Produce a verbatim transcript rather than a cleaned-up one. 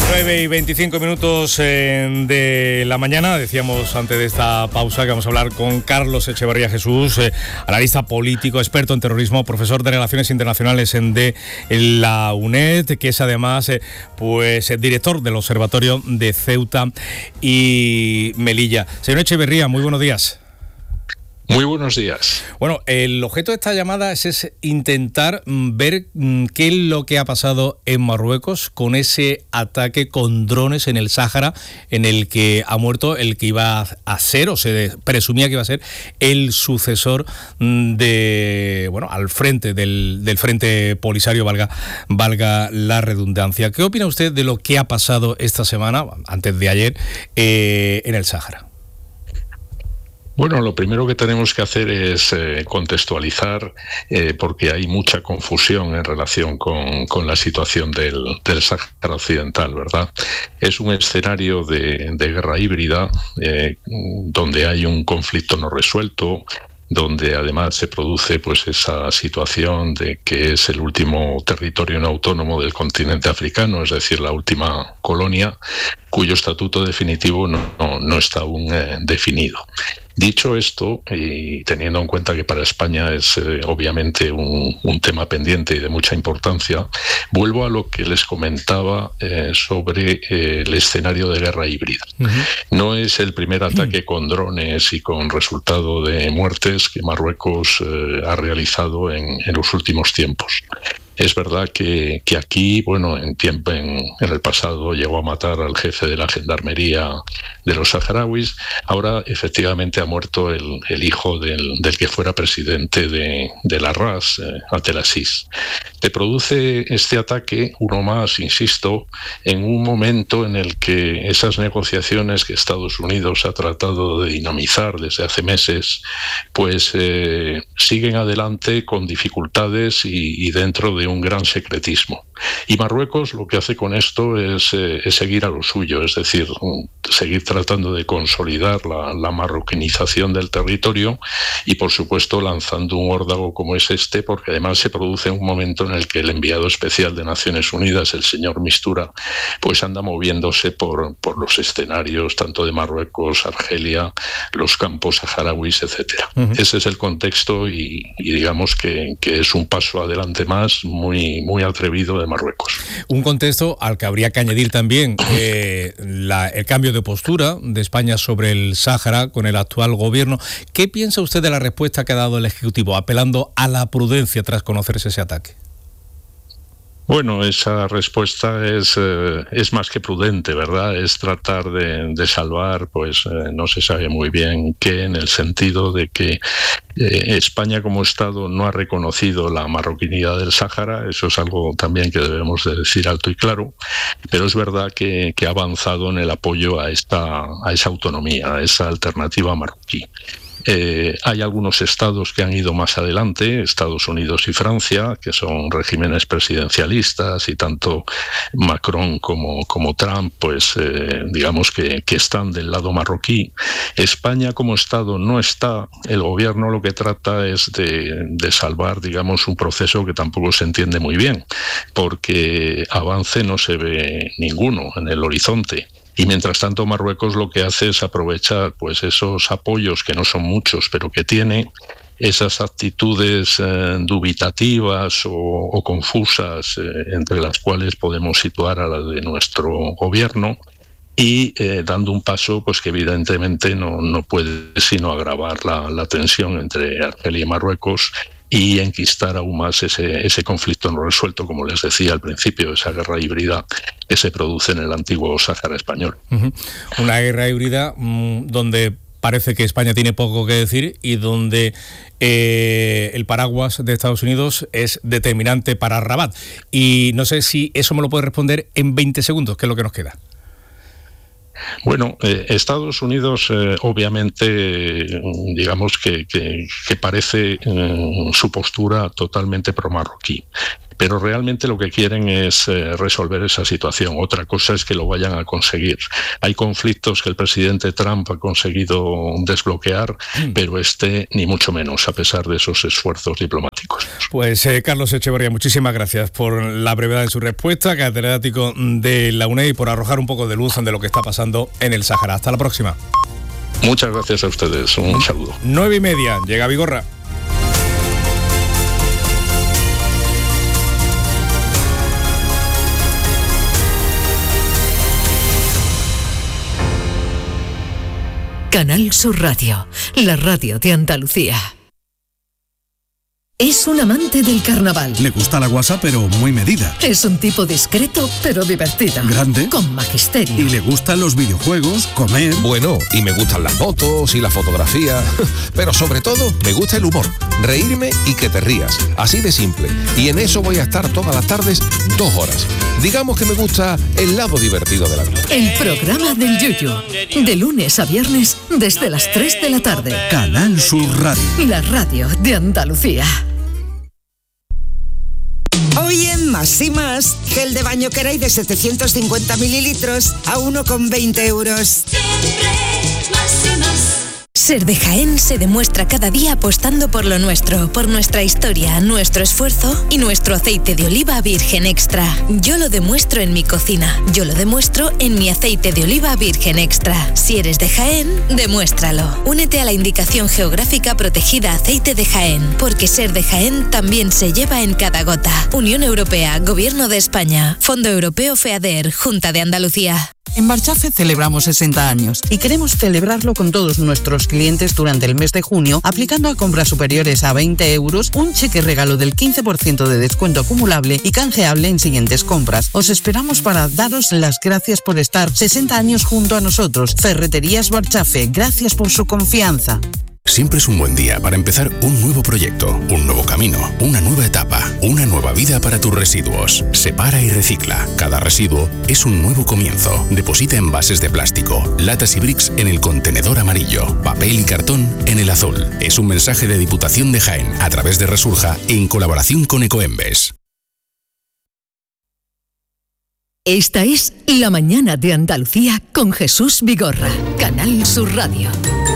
nueve y veinticinco minutos eh, de la mañana. Decíamos antes de esta pausa que vamos a hablar con Carlos Echevarría Jesús, eh, analista político, experto en terrorismo, profesor de Relaciones Internacionales en, de, en la UNED, que es además eh, pues, director del Observatorio de Ceuta y Melilla. Señor Echevarría, muy buenos días. Muy buenos días. Bueno, el objeto de esta llamada es, es intentar ver qué es lo que ha pasado en Marruecos con ese ataque con drones en el Sáhara, en el que ha muerto el que iba a ser, o se presumía que iba a ser, el sucesor de, bueno, al frente del, del Frente Polisario, valga, valga la redundancia. ¿Qué opina usted de lo que ha pasado esta semana, antes de ayer, eh, en el Sáhara? Bueno, lo primero que tenemos que hacer es eh, contextualizar, eh, porque hay mucha confusión en relación con, con la situación del, del Sáhara Occidental, ¿verdad? Es un escenario de, de guerra híbrida, eh, donde hay un conflicto no resuelto, donde además se produce pues esa situación de que es el último territorio no autónomo del continente africano, es decir, la última colonia, cuyo estatuto definitivo no, no, no está aún eh, definido. Dicho esto, y teniendo en cuenta que para España es eh, obviamente un, un tema pendiente y de mucha importancia, vuelvo a lo que les comentaba eh, sobre eh, el escenario de guerra híbrida. Uh-huh. No es el primer ataque con drones y con resultado de muertes que Marruecos eh, ha realizado en, en los últimos tiempos. Es verdad que, que aquí, bueno, en tiempo en, en el pasado llegó a matar al jefe de la gendarmería de los saharauis. Ahora efectivamente ha muerto el, el hijo del, del que fuera presidente de, de la R A S, eh, Abdelaziz. Se produce este ataque, uno más, insisto, en un momento en el que esas negociaciones que Estados Unidos ha tratado de dinamizar desde hace meses, pues eh, siguen adelante con dificultades y, y dentro de un gran secretismo. Y Marruecos lo que hace con esto es, eh, es seguir a lo suyo, es decir, seguir tratando de consolidar la, la marroquinización del territorio y, por supuesto, lanzando un órdago como es este, porque además se produce un momento en el que el enviado especial de Naciones Unidas, el señor Mistura, pues anda moviéndose por, por los escenarios tanto de Marruecos, Argelia, los campos saharauis, etcétera. Uh-huh. Ese es el contexto y, y digamos que, que es un paso adelante más muy, muy atrevido de Marruecos. Un contexto al que habría que añadir también eh, la, el cambio de postura de España sobre el Sáhara con el actual gobierno. ¿Qué piensa usted de la respuesta que ha dado el Ejecutivo, apelando a la prudencia tras conocerse ese ataque? Bueno, esa respuesta es, eh, es más que prudente, ¿verdad? Es tratar de, de salvar, pues eh, no se sabe muy bien qué, en el sentido de que eh, España como Estado no ha reconocido la marroquinidad del Sáhara, eso es algo también que debemos de decir alto y claro, pero es verdad que, que ha avanzado en el apoyo a, esta, a esa autonomía, a esa alternativa marroquí. Eh, hay algunos estados que han ido más adelante, Estados Unidos y Francia, que son regímenes presidencialistas, y tanto Macron como, como Trump, pues eh, digamos que, que están del lado marroquí. España como estado no está, el gobierno lo que trata es de, de salvar, digamos, un proceso que tampoco se entiende muy bien, porque avance no se ve ninguno en el horizonte. Y mientras tanto Marruecos lo que hace es aprovechar pues esos apoyos, que no son muchos, pero que tiene, esas actitudes eh, dubitativas o, o confusas, eh, entre las cuales podemos situar a la de nuestro gobierno, y eh, dando un paso pues que evidentemente no, no puede sino agravar la, la tensión entre Argelia y Marruecos, y enquistar aún más ese, ese conflicto no resuelto, como les decía al principio, esa guerra híbrida que se produce en el antiguo Sáhara español. Uh-huh. Una guerra híbrida mmm, donde parece que España tiene poco que decir y donde eh, el paraguas de Estados Unidos es determinante para Rabat. Y no sé si eso me lo puede responder en veinte segundos, que es lo que nos queda. Bueno, eh, Estados Unidos eh, obviamente digamos que, que, que parece eh, su postura totalmente pro-marroquí. pero realmente lo que quieren es eh, resolver esa situación. Otra cosa es que lo vayan a conseguir. Hay conflictos que el presidente Trump ha conseguido desbloquear, mm. pero este ni mucho menos, a pesar de esos esfuerzos diplomáticos. Pues eh, Carlos Echevarría, muchísimas gracias por la brevedad en su respuesta, catedrático de la UNED, y por arrojar un poco de luz de lo que está pasando en el Sáhara. Hasta la próxima. Muchas gracias a ustedes, un saludo. Nueve y media, llega Vigorra. Canal Sur Radio, la radio de Andalucía. Es un amante del carnaval. Le gusta la guasa, pero muy medida. Es un tipo discreto, pero divertido. Grande. Con magisterio. Y le gustan los videojuegos, comer. Bueno, y me gustan las fotos y la fotografía. Pero sobre todo, me gusta el humor. Reírme y que te rías. Así de simple. Y en eso voy a estar todas las tardes, dos horas. Digamos que me gusta el lado divertido de la vida. El programa del Yuyu. De lunes a viernes, desde las tres de la tarde. Canal Sur Radio. La radio de Andalucía. Hoy en Más y Más, gel de baño Keray de setecientos cincuenta mililitros a uno con veinte euros. Ser de Jaén se demuestra cada día apostando por lo nuestro, por nuestra historia, nuestro esfuerzo y nuestro aceite de oliva virgen extra. Yo lo demuestro en mi cocina, yo lo demuestro en mi aceite de oliva virgen extra. Si eres de Jaén, demuéstralo. Únete a la indicación geográfica protegida Aceite de Jaén, porque ser de Jaén también se lleva en cada gota. Unión Europea, Gobierno de España, Fondo Europeo FEADER, Junta de Andalucía. En Barchafe celebramos sesenta años y queremos celebrarlo con todos nuestros clientes durante el mes de junio, aplicando a compras superiores a veinte euros un cheque regalo del quince por ciento de descuento acumulable y canjeable en siguientes compras. Os esperamos para daros las gracias por estar sesenta años junto a nosotros. Ferreterías Barchafe, gracias por su confianza. Siempre es un buen día para empezar un nuevo proyecto, un nuevo camino, una nueva etapa, una nueva vida para tus residuos. Separa y recicla. Cada residuo es un nuevo comienzo. Deposita envases de plástico, latas y bricks en el contenedor amarillo, papel y cartón en el azul. Es un mensaje de Diputación de Jaén a través de Resurja en colaboración con Ecoembes. Esta es La Mañana de Andalucía con Jesús Vigorra, Canal Sur Radio.